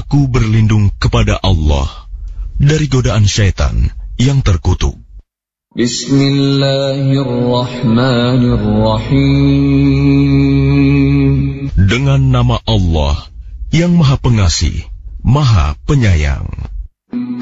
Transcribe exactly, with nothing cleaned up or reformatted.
Aku berlindung kepada Allah dari godaan syaitan yang terkutuk. Bismillahirrahmanirrahim. Dengan nama Allah yang Maha Pengasih, Maha Penyayang.